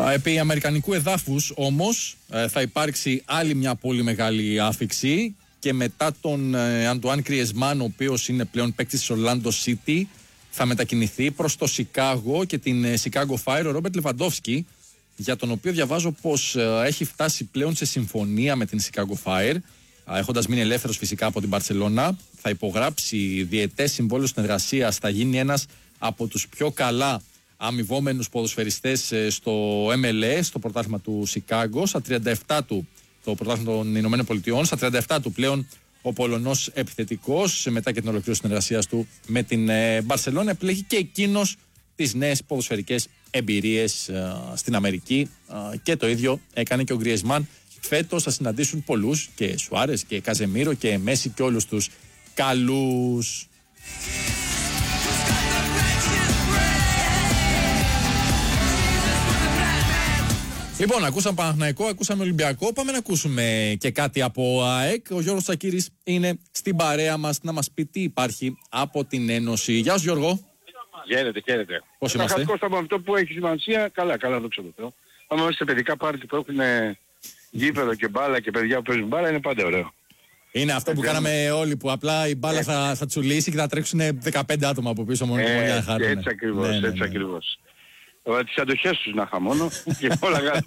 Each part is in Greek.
Επί αμερικανικού εδάφους όμως θα υπάρξει άλλη μια πολύ μεγάλη άφιξη και μετά τον Αντουάν Κριεσμάν, ο οποίος είναι πλέον παίκτης της Orlando City, θα μετακινηθεί προς το Σικάγο και την Chicago Fire ο Ρόμπερτ Λεβαντόφσκι, για τον οποίο διαβάζω πως έχει φτάσει πλέον σε συμφωνία με την Chicago Fire, έχοντας μείνει ελεύθερος φυσικά από την Μπαρσελόνα. Θα υπογράψει διετές συμβόλαιο συνεργασίας, θα γίνει ένας από τους πιο καλά αμοιβόμενους ποδοσφαιριστές στο MLS, στο πρωτάθλημα του Σικάγο. Στα 37 του, το πρωτάθλημα των Ηνωμένων Πολιτειών, στα 37 του πλέον ο Πολωνός επιθετικός, μετά και την ολοκλήρωση συνεργασίας του με την Μπαρσελόνα, επιλέγει και εκείνος τις νέες ποδοσφαιρικές εμπειρίες στην Αμερική, και το ίδιο έκανε και ο Γκριεσμάν. Φέτος θα συναντήσουν πολλούς, και Σουάρες και Καζεμίρο και Μέση και όλους τους καλούς. Λοιπόν, ακούσαμε Παναθηναϊκό, ακούσαμε Ολυμπιακό. Πάμε να ακούσουμε και κάτι από ΑΕΚ. Ο Γιώργος Τσακίρης είναι στην παρέα μας να μας πει τι υπάρχει από την Ένωση. Γεια σου, Γιώργο. Χαίρετε. Πώς είμαστε? Χατκώς από αυτό που έχει σημασία, καλά, δόξα τω Θεώ. Άμα είμαστε σε παιδικά πάρτι που έχουν γήπεδο και μπάλα και παιδιά που παίζουν μπάλα, είναι πάντα ωραίο. Είναι αυτό που κάναμε όλοι, που απλά η μπάλα θα τσουλήσει και θα τρέξουν 15 άτομα από πίσω μόνο για να χάρουν. Έτσι ακριβώς. Τις αντοχές τους να είχα μόνο και όλα καλά.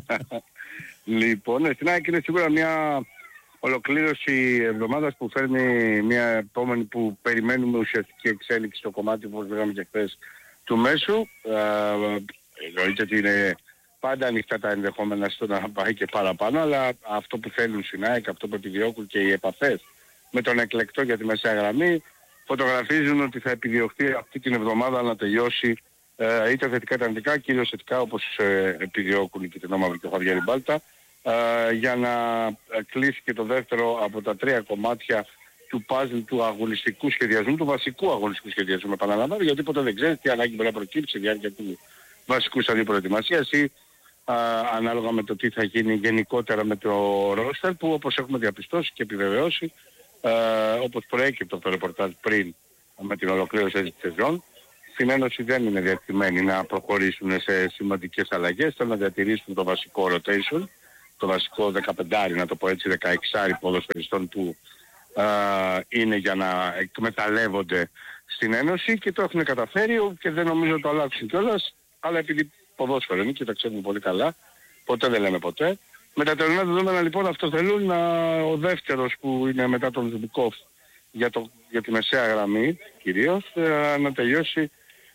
Λοιπόν, στην ΑΕΚ είναι σίγουρα μια ολοκλήρωση εβδομάδας που φέρνει μια επόμενη που περιμένουμε ουσιαστική εξέλιξη στο κομμάτι, όπως λέγαμε και χθες, του μέσου. Εννοείται ότι είναι πάντα ανοιχτά τα ενδεχόμενα στο να πάει και παραπάνω, αλλά αυτό που θέλουν στην ΑΕΚ, αυτό που επιδιώκουν και οι επαφές με τον εκλεκτό για τη μεσαία γραμμή, φωτογραφίζουν ότι θα επιδιωχθεί αυτή την εβδομάδα να τελειώσει είτε θετικά είτε αρνητικά, κυρίως θετικά όπως επιδιώκουν και την Όμαυρη και ο Χαβιέρη Μπάλτα, για να κλείσει και το δεύτερο από τα 3 κομμάτια του παζλ του αγωνιστικού σχεδιασμού, του βασικού αγωνιστικού σχεδιασμού, επαναλαμβάνω, γιατί ποτέ δεν ξέρεις τι ανάγκη μπορεί να προκύψει στη διάρκεια του βασικού σταδίου προετοιμασίας ή ανάλογα με το τι θα γίνει γενικότερα με το ρόστερ, που όπως έχουμε διαπιστώσει και επιβεβαιώσει, όπως προέκυπτε από το ρεπορτάζ πριν με την ολοκλήρωση της σεζόν, στην Ένωση δεν είναι διατεθειμένοι να προχωρήσουν σε σημαντικές αλλαγές, θέλουν να διατηρήσουν το βασικό rotation, το βασικό 15, να το πω έτσι, 16 ποδοσφαιριστών που είναι για να εκμεταλλεύονται στην Ένωση, και το έχουν καταφέρει και δεν νομίζω το αλλάξουν κιόλας, αλλά επειδή ποδόσφαιρο είναι και τα ξέρουμε πολύ καλά, ποτέ δεν λέμε ποτέ. Με τα τωρινά δεδομένα λοιπόν αυτό θέλουν, ο δεύτερος που είναι μετά τον Ζουμπικόφ για τη μεσαία γραμμή κυρίως, να τελειώσει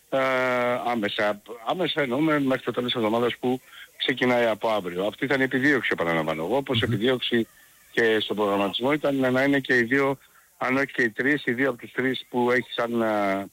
άμεσα εννοούμε μέχρι το τέλος της εβδομάδας που ξεκινάει από αύριο. Αυτή ήταν η επιδίωξη, επαναλαμβάνω εγώ, όπως επιδίωξη και στον προγραμματισμό ήταν να είναι και οι δύο, αν όχι και οι τρεις, οι δύο από τους τρεις που έχει σαν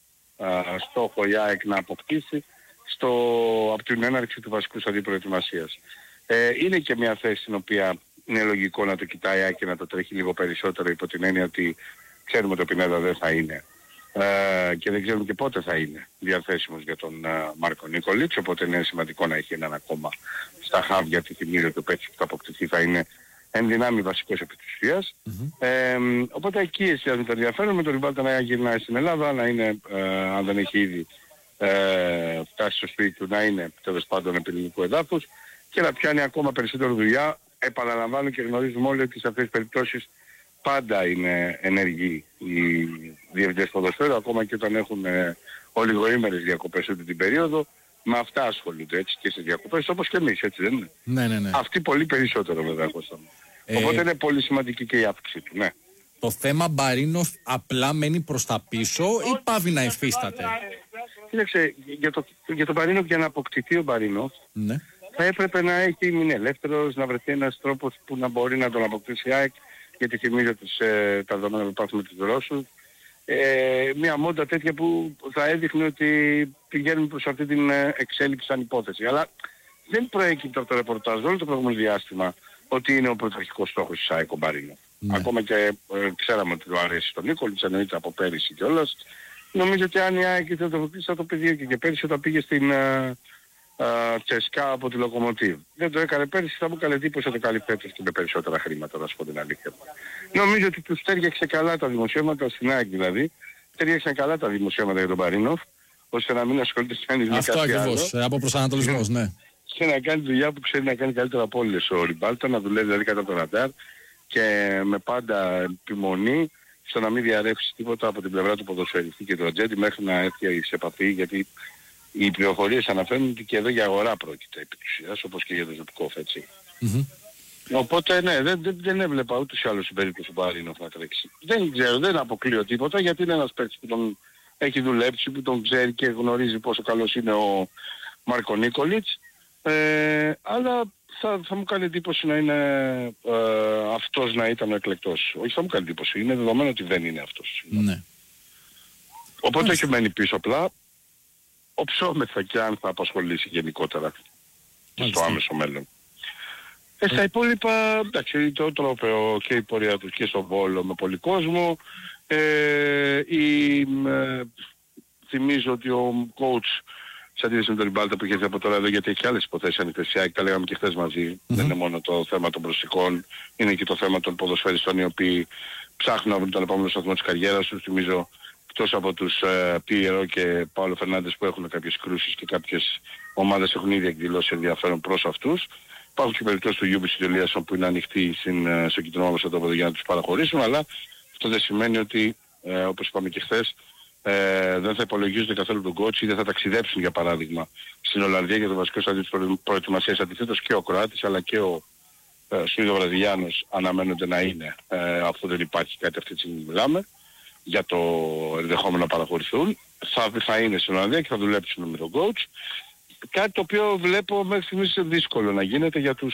στόχο η ΑΕΚ να αποκτήσει από την έναρξη του βασικού σταδίου προετοιμασίας. Είναι και μια θέση στην οποία είναι λογικό να το κοιτάει η ΑΕΚ και να το τρέχει λίγο περισσότερο, υπό την έννοια ότι ξέρουμε ότι ο Πινέδα δεν θα είναι και δεν ξέρουμε και πότε θα είναι διαθέσιμος για τον Μάρκο Νίκολιτς, οπότε είναι σημαντικό να έχει έναν ακόμα στα χάβια, τη θυμίζω ότι ο παίκτης που θα αποκτηθεί θα είναι εν δυνάμει βασικός επί της ουσίας. Οπότε εκεί εστιάζουμε το ενδιαφέρον, με τον Ριμπάλτα να γυρνάει στην Ελλάδα, να είναι, αν δεν έχει ήδη φτάσει στο σπίτι του, να είναι τέλος πάντων επί ελληνικού εδάφους και να πιάνει ακόμα περισσότερο δουλειά. Επαναλαμβάνω και γνωρίζουμε όλοι ότι σε αυτές τις περιπτώσεις πάντα είναι ενεργοί οι διευθυντές ποδοσφαίρου, ακόμα και όταν έχουν ολιγοήμερες διακοπές αυτή την περίοδο, με αυτά ασχολούνται έτσι και σε διακοπές, όπως και εμείς, έτσι δεν είναι? Ναι. Αυτοί πολύ περισσότερο βέβαια, Κώστα μου. Οπότε είναι πολύ σημαντική και η αύξηση του, ναι. Το θέμα Μπαρίνοφ απλά μένει προς τα πίσω ή πάβει να υφίσταται? Κοίταξε, για τον Μπαρίνοφ, για να αποκτηθεί ο Μπαρίνοφ, ναι, θα έπρεπε να έχει μείνει ελεύθερος, να βρεθεί ένας τρόπος που να μπορεί να τον αποκτήσει η ΑΕΚ, γιατί θυμίζω τα δεδομένα που υπάρχουν με τους Ρώσους. Μια μόντα τέτοια που θα έδειχνε ότι πηγαίνουν προς αυτή την εξέλιξη σαν υπόθεση. Αλλά δεν προέκυπτε από το ρεπορτάζ όλο το προηγούμενο διάστημα ότι είναι ο πρωταρχικός στόχος της ΑΕΚ ο Μπαρίνοφ. Ναι. Ακόμα και ξέραμε ότι του αρέσει στον Νίκολιτς, εννοείται από πέρυσι κιόλας. Νομίζω ότι αν η ΑΕΚ θα το βοηθήσει θα το πηδήξει και πέρυσι όταν πήγε στην Τσεσκά από τη Λοκομοτίβ. Δεν το έκανε πέρυσι, θα μου έκανε εντύπωση ότι καλή φέτος και με περισσότερα χρήματα, να σου πω την αλήθεια. Νομίζω ότι τους τέριαξε καλά τα δημοσιεύματα, στην ΑΕΚ δηλαδή, τέριαξαν καλά τα δημοσιεύματα για τον Μπαρίνοφ, ώστε να μην ασχολείται κανείς με κάτι άλλο. Αυτό ακριβώς, από προσανατολισμός, ναι. ξέρει να κάνει δουλειά που ξέρει να κάνει καλύτερα από όλες ο Ριμπάλτα, να δουλεύει δηλαδή κατά το ραντάρ και με πάντα επιμονή στο να μην διαρρεύσει τίποτα από την πλευρά του ποδοσφαιριστή και του ατζέντη μέχρι να έρθει σε επαφή, γιατί οι πληροφορίες αναφέρουν ότι και εδώ για αγορά πρόκειται επί της ουσίας, όπως και για το Ζουπκόφ, έτσι. Οπότε ναι, δεν έβλεπα ούτως ή άλλως στην περίπτωση που Αρίνοφ να τρέξει. Δεν ξέρω, δεν αποκλείω τίποτα, γιατί είναι ένας παίκτης που τον έχει δουλέψει, που τον ξέρει και γνωρίζει πόσο καλός είναι ο Μάρκο Νίκολιτς, αλλά θα μου κάνει εντύπωση να είναι αυτός να ήταν ο εκλεκτός. Όχι, θα μου κάνει εντύπωση, είναι δεδομένο ότι δεν είναι αυτός. Ναι. Οπότε έχει μένει πίσω απλά, οψόμεθα και αν θα απασχολήσει γενικότερα και στο άμεσο μέλλον. Στα υπόλοιπα, εντάξει, το τρόπαιο και η πορεία του και στον Βόλο με πολύ κόσμο. Θυμίζω ότι ο coach, σε αντίθεση με τον Ριμπάλτα που είχε έρθει από τώρα εδώ, γιατί έχει άλλες υποθέσεις ανοιχτές, τα λέγαμε και χθες μαζί, δεν είναι μόνο το θέμα των προσωπικών, είναι και το θέμα των ποδοσφαιριστών οι οποίοι ψάχνουν να βρουν τον επόμενο σταθμό της καριέρας τους. Θυμίζω, εκτός από τους Πιέρο και Πάολο Φερνάντες που έχουν κάποιες κρούσεις και κάποιες ομάδες έχουν ήδη εκδηλώσει ενδιαφέρον προς αυτούς. Υπάρχουν και περιπτώσεις του Γιούμπη Σιτελίασον που είναι ανοιχτοί στο κοινό μας εδώ για να τους παραχωρήσουν, αλλά αυτό δεν σημαίνει ότι, όπως είπαμε και χθες, δεν θα υπολογίζονται καθόλου τον coach ή δεν θα ταξιδέψουν για παράδειγμα στην Ολλανδία για το βασικό στάδιο της προετοιμασίας. Αντιθέτως και ο Κροάτης αλλά και ο Σουηδο-Βραζιλιάνος αναμένονται να είναι, αφού δεν υπάρχει κάτι αυτή τη στιγμή μιλάμε, για το ενδεχόμενο να παραχωρηθούν. Θα είναι στην Ολλανδία και θα δουλέψουν με τον coach. Κάτι το οποίο βλέπω μέχρι στιγμής δύσκολο να γίνεται για τους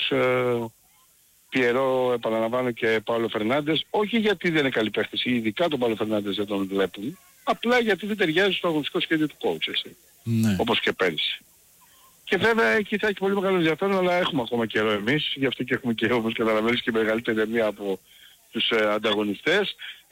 Πιερό, επαναλαμβάνω, και Πάολο Φερνάντες. Όχι γιατί δεν είναι καλή παίχτες, ειδικά τον Πάολο Φερνάντες δεν τον βλέπουν, απλά γιατί δεν ταιριάζει στο αγωνιστικό σχέδιο του coach, έτσι. Ναι. Όπως και πέρυσι. Και βέβαια εκεί θα έχει πολύ μεγάλο ενδιαφέρον, αλλά έχουμε ακόμα καιρό εμείς, γι' αυτό και έχουμε και όπως καταλαβαίνεις και μεγαλύτερη μία από τους ανταγωνιστές.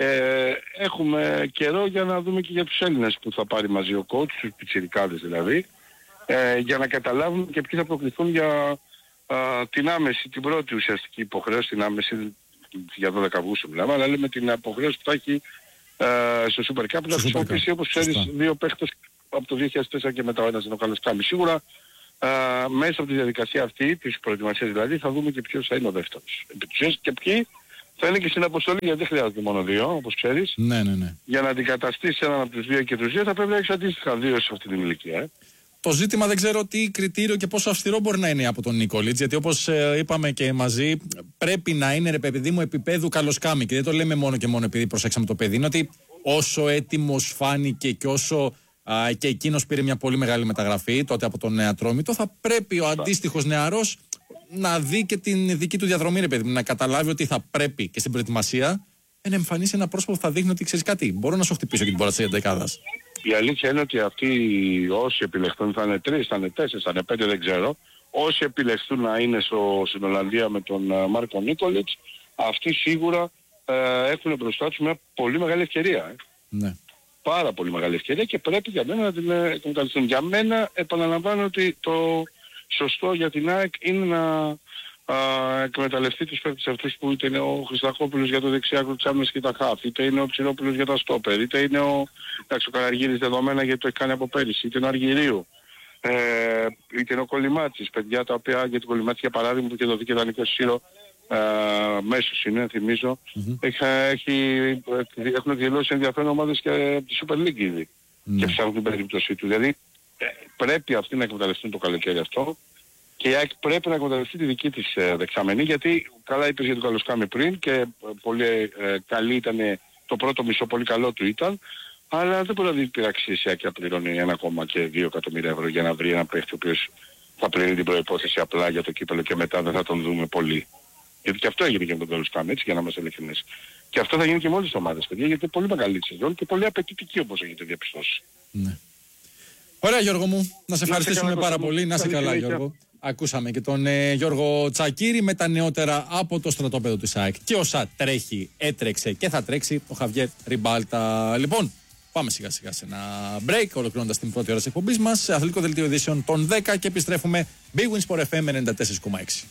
Έχουμε καιρό για να δούμε και για τους Έλληνες που θα πάρει μαζί ο coach, τους πιτσιρικάδες δηλαδή, για να καταλάβουν και ποιοι θα προκληθούν για την άμεση, την πρώτη ουσιαστική υποχρέωση, την άμεση για 12 Αυγούστου μιλάμε, αλλά λέμε την υποχρέωση που θα έχει στο Super Cup να χρησιμοποιήσει, όπως ξέρεις, δύο παίχτες από το 2004 και μετά ο ένας είναι ο Καλασκάμι. Σίγουρα μέσα από τη διαδικασία αυτή, της προετοιμασίας δηλαδή, θα δούμε και ποιος θα είναι ο δεύτερος. Επίσης και ποιοι θα είναι και στην αποστολή, γιατί δεν χρειάζεται μόνο δύο, όπως ξέρεις. Ναι. Για να αντικαταστήσεις έναν από τους δύο και τους δύο θα πρέπει να έχεις αντίστοιχα δύο σε αυτή την ηλικία. Το ζήτημα δεν ξέρω τι κριτήριο και πόσο αυστηρό μπορεί να είναι από τον Νίκολιτς, γιατί όπως είπαμε και μαζί, πρέπει να είναι, ρε παιδί μου, επίπεδου Καλοσκάμι. Και δεν το λέμε μόνο και μόνο επειδή προσέξαμε το παιδί. Είναι ότι όσο έτοιμος φάνηκε και όσο και εκείνος πήρε μια πολύ μεγάλη μεταγραφή τότε από τον Ατρόμητο, θα πρέπει ο αντίστοιχος νεαρός να δει και την δική του διαδρομή, ρε παιδί μου, να καταλάβει ότι θα πρέπει και στην προετοιμασία να εμφανίσει ένα πρόσωπο που θα δείχνει ότι ξέρεις κάτι, μπορώ να σου χτυπήσω και την πόρτα της δεκάδας. Η αλήθεια είναι ότι αυτοί όσοι επιλεχθούν, θα είναι 3, θα είναι 4, θα είναι 5, δεν ξέρω. Όσοι επιλεχθούν να είναι στην Ολλανδία με τον Μάρκο Νίκολιτς, αυτοί σίγουρα έχουν μπροστά τους μια πολύ μεγάλη ευκαιρία. Ναι. Πάρα πολύ μεγάλη ευκαιρία και πρέπει για μένα να την εκμεταλλευτούν. Για μένα, επαναλαμβάνω ότι το σωστό για την ΑΕΚ είναι να εκμεταλλευτεί τους παίκτες αυτούς που είτε είναι ο Χριστακόπουλος για το δεξιάκρο της άμυνας και τα χαφ, είτε είναι ο Ψηρόπουλος για τα στόπερ, είτε είναι ο Καραργύρης δεδομένα γιατί το έχει κάνει από πέρυσι, είτε είναι ο Αργυρίου, είτε είναι ο Κολυμάτσης, παιδιά τα οποία για την Κολυμάτση για παράδειγμα που και δοθεί και δανεικό σύρο μέσος είναι, θυμίζω, έχουν εκδηλώσει ενδιαφέρον ομάδες και από τη Super League ήδη και ψάχνουν την περίπτωσή του. Δηλαδή πρέπει αυτοί να εκμεταλλευτούν το καλοκαίρι αυτό. Και η ΑΕΚ πρέπει να εκμεταλλευτεί τη δική της δεξαμενή, γιατί καλά είπες για τον Καλοσκάμι πριν και πολύ καλή ήταν το πρώτο μισό, πολύ καλό του ήταν, αλλά δεν μπορεί να δει πειραξίες η ΑΕΚ να πληρώνει 1,2 εκατομμύρια ευρώ για να βρει ένα παίχτη ο οποίος θα πληρώνει την προϋπόθεση απλά για το κύπελλο και μετά δεν θα τον δούμε πολύ. Γιατί και αυτό έγινε και με τον Καλοσκάμι, έτσι, για να είμαστε ειλικρινείς. Και αυτό θα γίνει και με όλες τις ομάδες, παιδιά, γιατί είναι πολύ μεγάλη τη σεζόν και πολύ απαιτητική όπως έχετε διαπιστώσει. Ναι. Ωραία Γιώργο μου, να σε ευχαριστήσουμε πάρα πολύ. Να είσαι καλά Γιώργο. Ακούσαμε και τον Γιώργο Τσακίρη με τα νεότερα από το στρατόπεδο της ΑΕΚ. Και όσα τρέχει, έτρεξε και θα τρέξει ο Χαβιέρ Ριμπάλτα. Λοιπόν, πάμε σιγά σιγά σε ένα break, ολοκληρώνοντας την πρώτη ώρα της εκπομπής μας, σε αθλητικό δελτίο ειδήσεων των 10 και επιστρέφουμε Big Win Sport FM 94,6.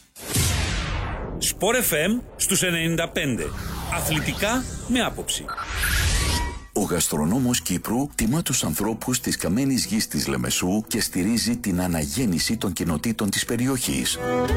Sport FM στους 95. Αθλητικά με άποψη. Ο Γαστρονόμος Κύπρου τιμά τους ανθρώπους της καμένης γης της Λεμεσού και στηρίζει την αναγέννηση των κοινοτήτων της περιοχής.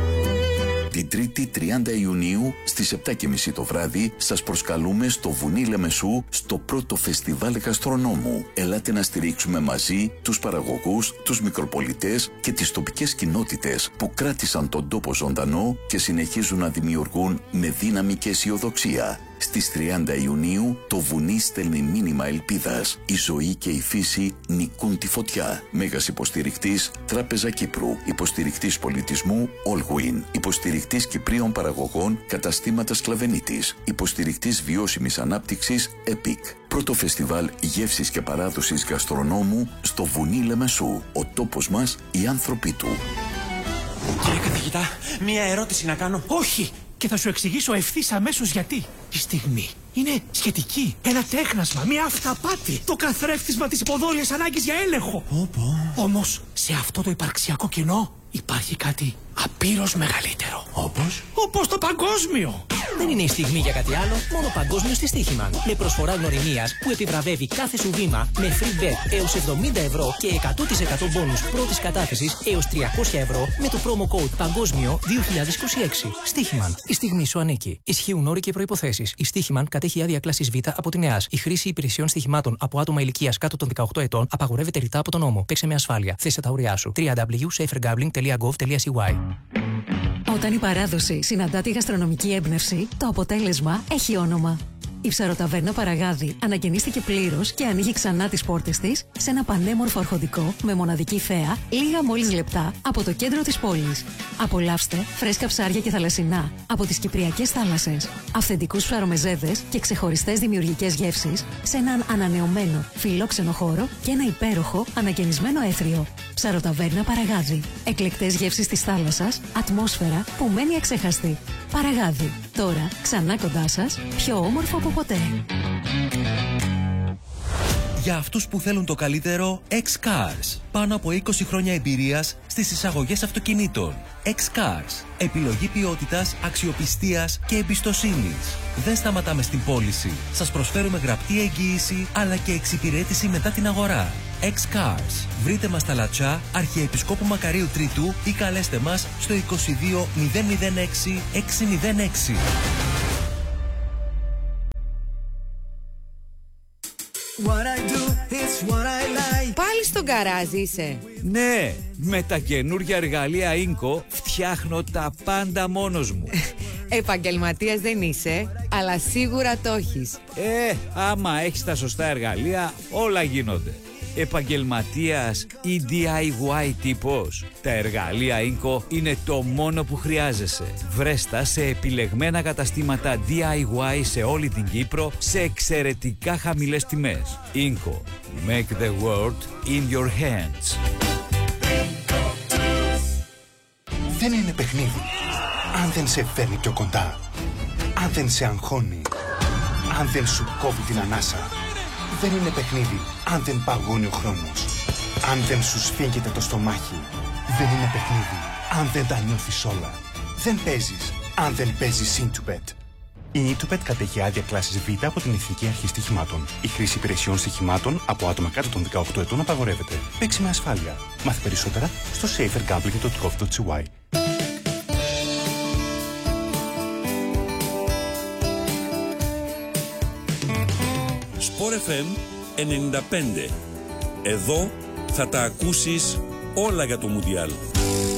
Την 3η 30 Ιουνίου στις 7:30 το βράδυ σας προσκαλούμε στο Βουνί Λεμεσού στο πρώτο φεστιβάλ γαστρονόμου. Ελάτε να στηρίξουμε μαζί τους παραγωγούς, τους μικροπολιτές και τις τοπικές κοινότητες που κράτησαν τον τόπο ζωντανό και συνεχίζουν να δημιουργούν με δύναμη και αισιοδοξία. Στις 30 Ιουνίου το βουνί στέλνει μήνυμα ελπίδας. Η ζωή και η φύση νικούν τη φωτιά. Μέγας υποστηρικτής Τράπεζα Κύπρου. Υποστηρικτής πολιτισμού Allwin. Υποστηρικτής Κυπρίων παραγωγών Καταστήματα Σκλαβενίτης. Υποστηρικτής βιώσιμης ανάπτυξης EPIC. Πρώτο φεστιβάλ γεύσης και παράδοσης γαστρονόμου στο Βουνί Λεμεσού. Ο τόπος μας, οι άνθρωποι του. Κύριε καθηγητά, μία ερώτηση να κάνω. Όχι! Και θα σου εξηγήσω ευθύς αμέσως γιατί. Η στιγμή είναι σχετική. Ένα τέχνασμα, μια αυταπάτη. Το καθρέφτισμα της υποδόλιας ανάγκης για έλεγχο. Όμως, σε αυτό το υπαρξιακό κενό υπάρχει κάτι απείρως μεγαλύτερο. Όπως το παγκόσμιο. Δεν είναι η στιγμή για κάτι άλλο, μόνο παγκόσμιο στη Στίχημαν. Με προσφορά γνωριμίας που επιβραβεύει κάθε σου βήμα με free bet έως 70 ευρώ και 100% μπόνους πρώτης κατάθεσης έως 300 ευρώ με το promo code Παγκόσμιο 2026. Στίχημαν. Η στιγμή σου ανήκει. Ισχύουν όροι και προϋποθέσεις. Η Στίχημαν κατέχει άδεια κλάσης Β από την ΕΑΣ. Η χρήση υπηρεσιών στοιχημάτων από άτομα ηλικίας κάτω των 18 ετών απαγορεύεται ρητά από τον νόμο. Παίξε με ασφάλεια. Θέσε τα όρια σου. www.safergambling.gov.cy. Όταν η παράδοση συναντά τη γαστρονομική έμπνευση, το αποτέλεσμα έχει όνομα. Η Ψαροταβέρνα Παραγάδι ανακαινίστηκε πλήρως και ανοίγει ξανά τις πόρτες της σε ένα πανέμορφο αρχοντικό με μοναδική θέα, λίγα μόλις λεπτά από το κέντρο της πόλης. Απολαύστε φρέσκα ψάρια και θαλασσινά από τις κυπριακές θάλασσες, αυθεντικούς ψαρομεζέδες και ξεχωριστές δημιουργικές γεύσεις σε έναν ανανεωμένο φιλόξενο χώρο και ένα υπέροχο ανακαινισμένο έθριο. Ψαροταβέρνα Παραγάδι. Εκλεκτές γεύσεις της θάλασσας, ατμόσφαιρα που μένει αξέχαστη. Παραγάδι. Τώρα ξανά κοντά σας, πιο όμορφο από ποτέ. Για αυτούς που θέλουν το καλύτερο, X-Cars. Πάνω από 20 χρόνια εμπειρίας στις εισαγωγές αυτοκινήτων. X-Cars. Επιλογή ποιότητας, αξιοπιστίας και εμπιστοσύνης. Δεν σταματάμε στην πώληση. Σας προσφέρουμε γραπτή εγγύηση αλλά και εξυπηρέτηση μετά την αγορά. X-Cars. Βρείτε μας στα Λατσά, Αρχιεπισκόπου Μακαρίου Τρίτου ή καλέστε μας στο 22 006 606. Πάλι στον γκαράζ είσαι? Ναι, με τα καινούργια εργαλεία Inco φτιάχνω τα πάντα μόνος μου. Επαγγελματίας δεν είσαι, αλλά σίγουρα το έχεις. Άμα έχεις τα σωστά εργαλεία, όλα γίνονται. Επαγγελματίας ή DIY τύπος, τα εργαλεία Inco είναι το μόνο που χρειάζεσαι. Βρέστα σε επιλεγμένα καταστήματα DIY σε όλη την Κύπρο σε εξαιρετικά χαμηλές τιμές. Inco. Make the world in your hands. Δεν είναι παιχνίδι αν δεν σε φέρνει πιο κοντά, αν δεν σε αγχώνει, αν δεν σου κόβει την ανάσα. Δεν είναι παιχνίδι αν δεν παγώνει ο χρόνος, αν δεν σου σφίγγεται το στομάχι. Δεν είναι παιχνίδι αν δεν τα νιώθεις όλα. Δεν παίζεις αν δεν παίζεις Intubet. Η Intubet κατέχει άδεια κλάσης Β από την Εθνική Αρχή Στοιχημάτων. Η χρήση υπηρεσιών στοιχημάτων από άτομα κάτω των 18 ετών απαγορεύεται. Παίξει με ασφάλεια. Μάθε περισσότερα στο safergambling.gov.cy. Sport FM 95. Εδώ θα τα ακούσεις όλα για το Μουντιάλ.